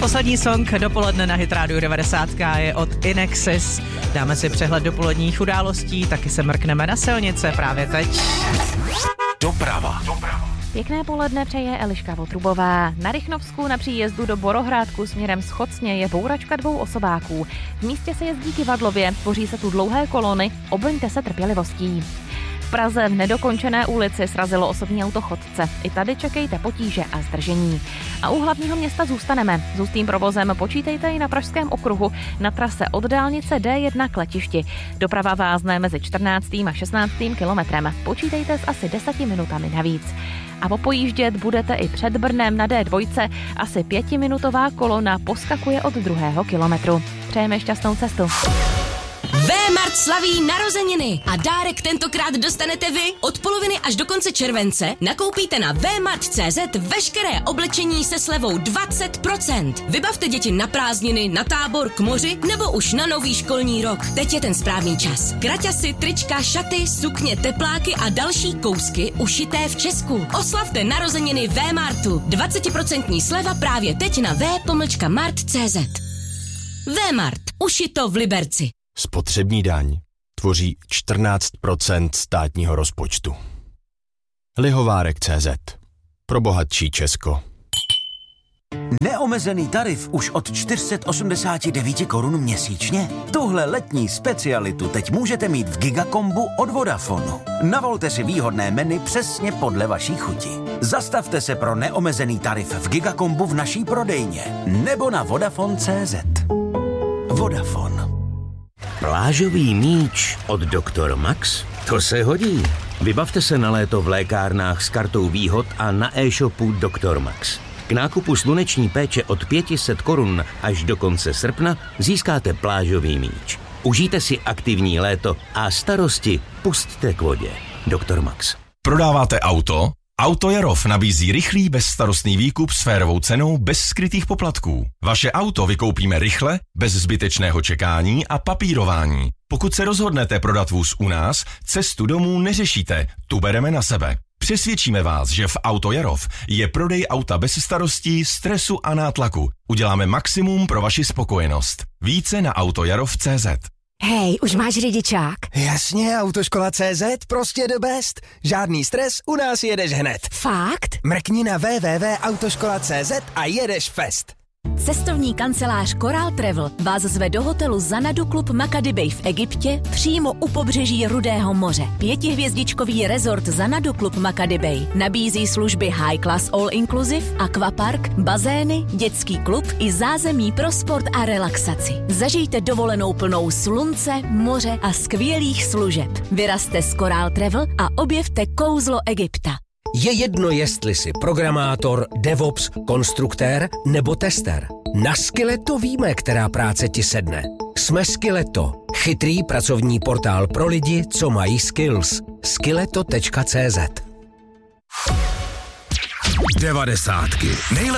Poslední song dopoledne na Hit Radio 90 je od Inexis. Dáme si přehled dopoledních událostí, taky se mrkneme na silnice právě teď. Doprava. Pěkné poledne přeje Eliška Votrubová. Na Rychnovsku na příjezdu do Borohrádku směrem z Chocně je bouračka 2 osobáků. V místě se jezdí kyvadlově, tvoří se tu dlouhé kolony, obrňte se trpělivostí. V Praze v nedokončené ulici srazilo osobní auto chodce. I tady čekejte potíže a zdržení. A u hlavního města zůstaneme. S hustým provozem počítejte i na Pražském okruhu na trase od dálnice D1 k letišti. Doprava vázne mezi 14. a 16. kilometrem. Počítejte s asi 10 minutami navíc. A popojíždět budete i před Brnem na D2. Asi 5minutová kolona poskakuje od 2. kilometru. Přejeme šťastnou cestu. V-Mart slaví narozeniny a dárek tentokrát dostanete vy. Od poloviny až do konce července nakoupíte na vmart.cz veškeré oblečení se slevou 20%. Vybavte děti na prázdniny, na tábor, k moři nebo už na nový školní rok. Teď je ten správný čas. Kraťasy, trička, šaty, sukně, tepláky a další kousky ušité v Česku. Oslavte narozeniny V-Martu. 20% sleva právě teď na v-mart.cz. V-Mart. Ušito v Liberci. Spotřební daň tvoří 14% státního rozpočtu. Lihovárek.cz. Pro bohatší Česko. Neomezený tarif už od 489 korun měsíčně? Tuhle letní specialitu teď můžete mít v Gigakombu od Vodafonu. Navolte si výhodné menu přesně podle vaší chuti. Zastavte se pro neomezený tarif v Gigakombu v naší prodejně nebo na Vodafone.cz. Vodafone. Plážový míč od Dr. Max? To se hodí. Vybavte se na léto v lékárnách s kartou výhod a na e-shopu Dr. Max. K nákupu sluneční péče od 500 korun až do konce srpna získáte plážový míč. Užijte si aktivní léto a starosti pusťte k vodě. Dr. Max. Prodáváte auto? Auto Jarov nabízí rychlý, bezstarostný výkup s férovou cenou bez skrytých poplatků. Vaše auto vykoupíme rychle, bez zbytečného čekání a papírování. Pokud se rozhodnete prodat vůz u nás, cestu domů neřešíte, tu bereme na sebe. Přesvědčíme vás, že v Auto Jarov je prodej auta bez starostí, stresu a nátlaku. Uděláme maximum pro vaši spokojenost. Více na autojarov.cz. Hej, už máš řidičák? Jasně, Autoškola.cz, prostě the best. Žádný stres, u nás jedeš hned. Fakt? Mrkni na www.autoškola.cz a jedeš fest. Cestovní kancelář Coral Travel vás zve do hotelu Zanadu Club Makadi Bay v Egyptě přímo u pobřeží Rudého moře. 5hvězdičkový rezort Zanadu Club Makadi Bay nabízí služby High Class All Inclusive, aquapark, bazény, dětský klub i zázemí pro sport a relaxaci. Zažijte dovolenou plnou slunce, moře a skvělých služeb. Vyrazte s Coral Travel a objevte kouzlo Egypta. Je jedno, jestli jsi programátor, DevOps, konstruktér nebo tester. Na Skilleto víme, která práce ti sedne. Jsme Skilleto, chytrý pracovní portál pro lidi, co mají skills. Skilleto.cz 90.